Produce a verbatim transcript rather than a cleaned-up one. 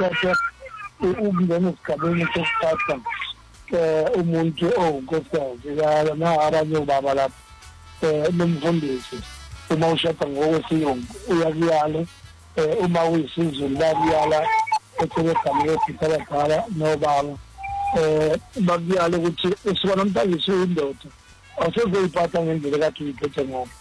kodwa ukungena esigabeni sokuthatha eh umuntu owunkosikazi la nabanye ubaba lapha eh nomfundisi uma ushada ngokwesiyongo uyakuyala eh uma uyisizulu bayala ecelekani lesithala nobaba eh bakuyala ukuthi usibona umntana uyindoda awusezoyiphatha ngendlela kathi uyiphethe ngayo